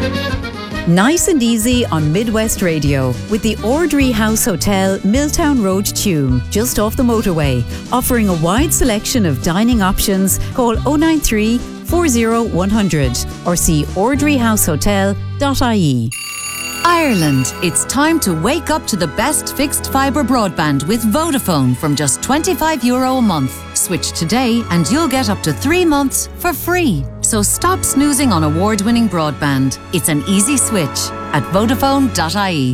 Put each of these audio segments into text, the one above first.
Nice and easy on Midwest Radio with the Ordry House Hotel, Milltown Road, Tuam, just off the motorway, offering a wide selection of dining options. Call 093 40 100 or see ordryhousehotel.ie. Ireland, it's time to wake up to the best fixed fibre broadband with Vodafone from just €25 a month. Switch today and you'll get up to 3 months for free. So stop snoozing on award-winning broadband. It's an easy switch at Vodafone.ie.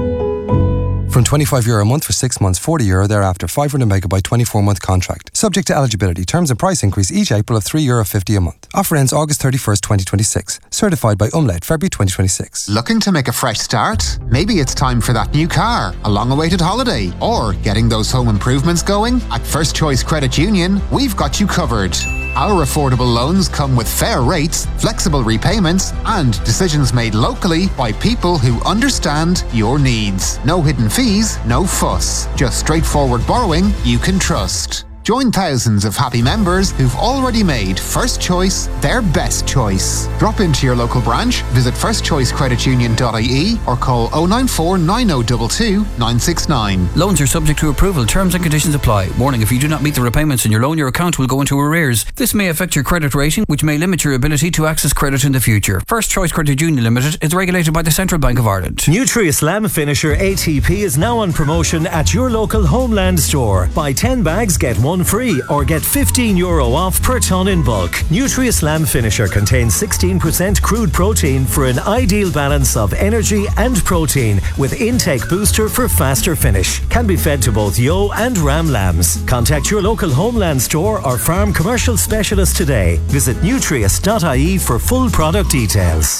From €25 a month for 6 months, €40 thereafter, 500 megabyte 24-month contract. Subject to eligibility. Terms and price increase each April of €3.50 a month. Offer ends August 31st, 2026. Certified by Umlaut, February 2026. Looking to make a fresh start? Maybe it's time for that new car, a long-awaited holiday, or getting those home improvements going? At First Choice Credit Union, we've got you covered. Our affordable loans come with fair rates, flexible repayments, and decisions made locally by people who understand your needs. No hidden fees, no fuss. Just straightforward borrowing you can trust. Join thousands of happy members who've already made First Choice their best choice. Drop into your local branch, visit firstchoicecreditunion.ie or call 094 9022 969. Loans are subject to approval. Terms and conditions apply. Warning, if you do not meet the repayments in your loan, your account will go into arrears. This may affect your credit rating, which may limit your ability to access credit in the future. First Choice Credit Union Limited is regulated by the Central Bank of Ireland. Nutri-Slam Finisher ATP is now on promotion at your local Homeland store. Buy 10 bags, get one free, or get €15 off per tonne in bulk. Nutri-Slam Finisher contains 16% crude protein for an ideal balance of energy and protein, with intake booster for faster finish. Can be fed to both ewe and ram lambs. Contact your local Homeland store or farm commercial specialist today. Visit nutrius.ie for full product details.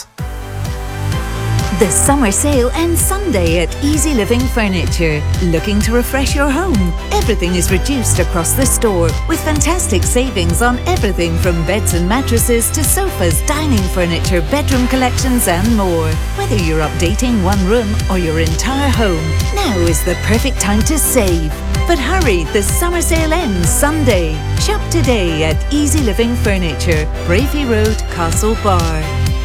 The summer sale ends Sunday at Easy Living Furniture. Looking to refresh your home? Everything is reduced across the store with fantastic savings on everything from beds and mattresses to sofas, dining furniture, bedroom collections and more. Whether you're updating one room or your entire home, now is the perfect time to save. But hurry, the summer sale ends Sunday. Shop today at Easy Living Furniture, Bravey Road, Castlebar.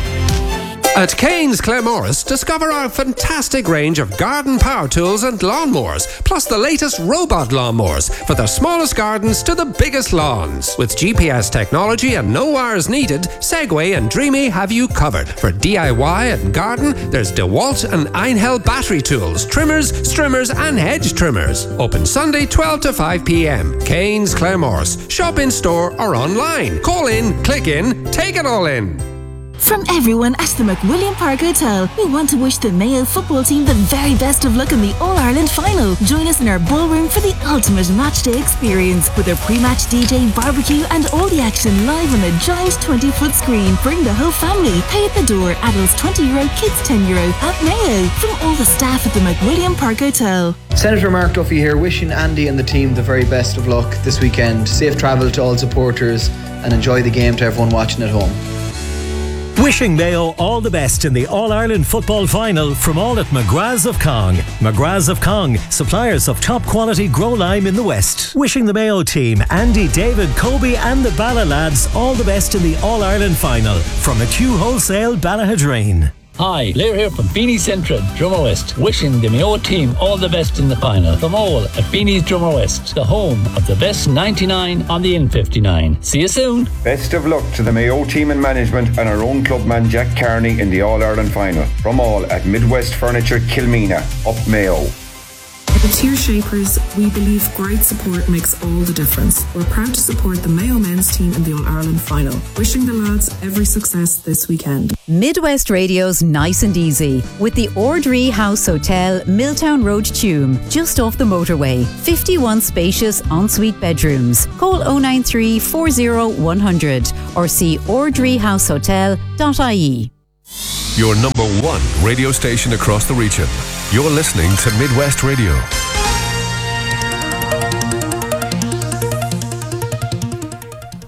At Kane's Claremorris, discover our fantastic range of garden power tools and lawnmowers, plus the latest robot lawnmowers for the smallest gardens to the biggest lawns. With GPS technology and no wires needed, Segway and Dreamy have you covered. For DIY and garden, there's DeWalt and Einhell battery tools, trimmers, strimmers and hedge trimmers. Open Sunday 12 to 5 p.m. Kane's Claremorris. Shop in store or online. Call in, click in, take it all in. From everyone at the McWilliam Park Hotel, we want to wish the Mayo football team the very best of luck in the All-Ireland final. Join us in our ballroom for the ultimate matchday experience with a pre-match DJ, barbecue and all the action live on a giant 20-foot screen. Bring the whole family. Pay at the door. Adults €20, kids €10 at Mayo. From all the staff at the McWilliam Park Hotel. Senator Mark Duffy here, wishing Andy and the team the very best of luck this weekend. Safe travel to all supporters and enjoy the game to everyone watching at home. Wishing Mayo all the best in the All-Ireland football final from all at McGrath's of Cong. McGrath's of Cong, suppliers of top quality grow lime in the West. Wishing the Mayo team, Andy, David, Kobe and the Bala lads all the best in the All-Ireland final from McHugh Wholesale, Ballahadreen. Hi, Blair here from Beanie Central, Drummer West, wishing the Mayo team all the best in the final. From all at Beanie's Drummer West, the home of the best 99 on the N59. See you soon. Best of luck to the Mayo team and management and our own clubman Jack Carney in the All-Ireland final. From all at Midwest Furniture, Kilmina, up Mayo. At Tier Shapers, we believe great support makes all the difference. We're proud to support the Mayo men's team in the All-Ireland final. Wishing the lads every success this weekend. Midwest Radio's Nice and Easy with the Ordry House Hotel, Milltown Road, Tuam, just off the motorway. 51 spacious ensuite bedrooms. Call 093 40 100 or see ordryhousehotel.ie. Your number one radio station across the region. You're listening to Midwest Radio.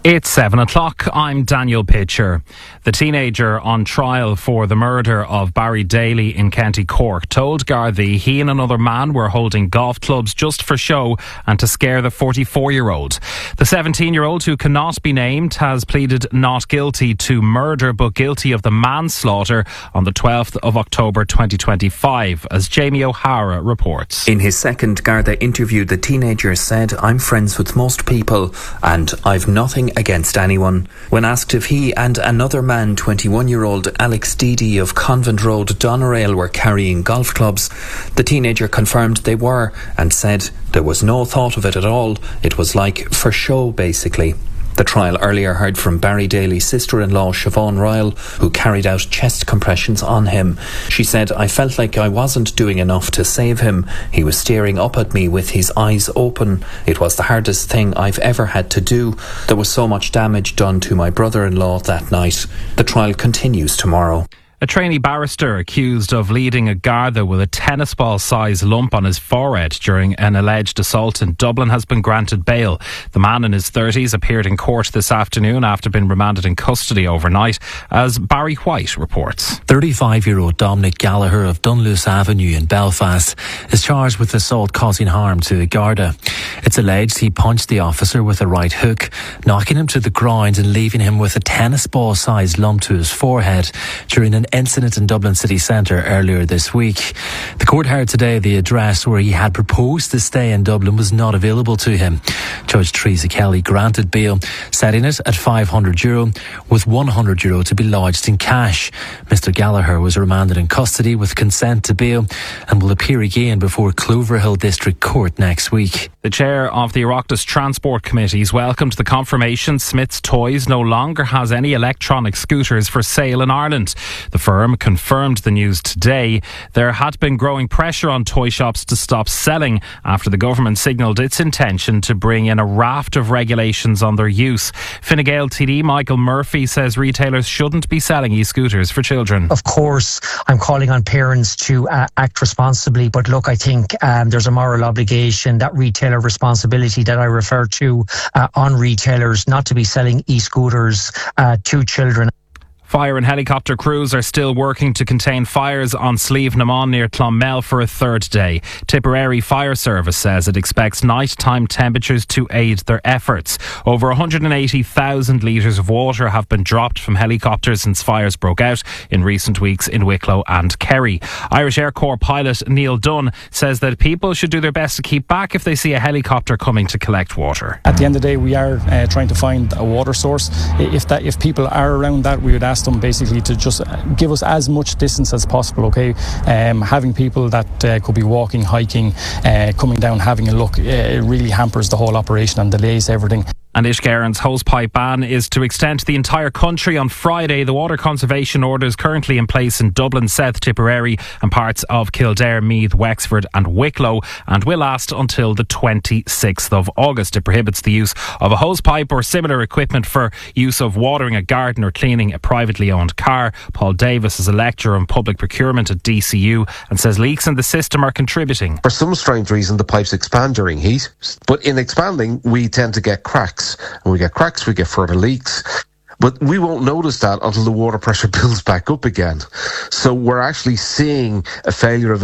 It's 7 o'clock. I'm Daniel Pitcher. The teenager on trial for the murder of Barry Daly in County Cork told Gardaí he and another man were holding golf clubs just for show and to scare the 44-year-old. The 17-year-old, who cannot be named, has pleaded not guilty to murder but guilty of the manslaughter on the 12th of October 2025, as Jamie O'Hara reports. In his second Garda interview, the teenager said, "I'm friends with most people and I've nothing against anyone." When asked if he and another man, 21-year-old Alex Deedy of Convent Road, Doneraile, were carrying golf clubs, the teenager confirmed they were and said there was no thought of it at all. It was like for show, basically. The trial earlier heard from Barry Daly's sister-in-law, Siobhan Ryle, who carried out chest compressions on him. She said, "I felt like I wasn't doing enough to save him. He was staring up at me with his eyes open. It was the hardest thing I've ever had to do. There was so much damage done to my brother-in-law that night." The trial continues tomorrow. A trainee barrister accused of leading a Garda with a tennis ball-sized lump on his forehead during an alleged assault in Dublin has been granted bail. The man in his 30s appeared in court this afternoon after being remanded in custody overnight, as Barry White reports. 35-year-old Dominic Gallagher of Dunluce Avenue in Belfast is charged with assault causing harm to a Garda. It's alleged he punched the officer with a right hook, knocking him to the ground and leaving him with a tennis ball-sized lump to his forehead during an incident in Dublin city centre earlier this week. The court heard today the address where he had proposed to stay in Dublin was not available to him. Judge Teresa Kelly granted bail, setting it at €500, with €100 to be lodged in cash. Mr Gallagher was remanded in custody with consent to bail and will appear again before Cloverhill District Court next week. The chair of the Oireachtas Transport Committees welcomed the confirmation Smith's Toys no longer has any electronic scooters for sale in Ireland. The firm confirmed the news today. There had been growing pressure on toy shops to stop selling after the government signalled its intention to bring in a raft of regulations on their use. Fine Gael TD Michael Murphy says retailers shouldn't be selling e-scooters for children. Of course, I'm calling on parents to act responsibly, but look, I think there's a moral obligation, that retailer responsibility that I refer to on retailers not to be selling e-scooters to children. Fire and helicopter crews are still working to contain fires on Slieve Namon near Clonmel for a third day. Tipperary Fire Service says it expects nighttime temperatures to aid their efforts. Over 180,000 litres of water have been dropped from helicopters since fires broke out in recent weeks in Wicklow and Kerry. Irish Air Corps pilot Neil Dunn says that people should do their best to keep back if they see a helicopter coming to collect water. At the end of the day, we are trying to find a water source. If people are around that, we would ask them basically to just give us as much distance as possible, okay? Having people that could be walking, hiking, coming down, having a look, it really hampers the whole operation and delays everything. And Ishkaren's hosepipe ban is to extend to the entire country on Friday. The water conservation order is currently in place in Dublin, South Tipperary and parts of Kildare, Meath, Wexford and Wicklow, and will last until the 26th of August. It prohibits the use of a hosepipe or similar equipment for use of watering a garden or cleaning a privately owned car. Paul Davis is a lecturer in public procurement at DCU and says leaks in the system are contributing. For some strange reason, the pipes expand during heat, but in expanding, we tend to get cracks. And we get cracks, we get further leaks. But we won't notice that until the water pressure builds back up again. So we're actually seeing a failure of